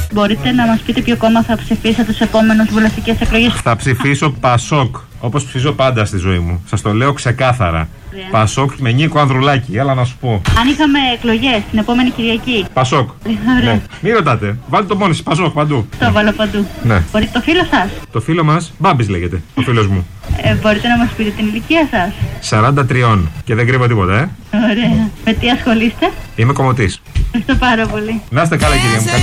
Μπορείτε να μας πείτε ποιο κόμμα θα ψηφίσετε στους επόμενους βουλευτικές εκλογές? Θα ψηφίσω Πασόκ, όπως ψηφίζω πάντα στη ζωή μου. Σας το λέω ξεκάθαρα. Πασόκ με Νίκο Ανδρουλάκη, έλα να σου πω. Αν είχαμε εκλογές την επόμενη Κυριακή. Πασόκ. Ωραία. Ναι. Μην ρωτάτε, βάλτε το μόνοι σας, Πασόκ παντού. Το βάλω παντού. Ναι. Μπορείτε το φίλο σας? Το φίλο μας, Μπάμπης λέγεται, ο φίλος μου. Μπορείτε να μας πείτε την ηλικία σας? 43 και δεν κρύβω τίποτα, Ωραία. Με τι ασχολείστε? Είμαι κομμωτής. Ευχαριστώ πάρα πολύ. Να είστε καλά, κυρία μου.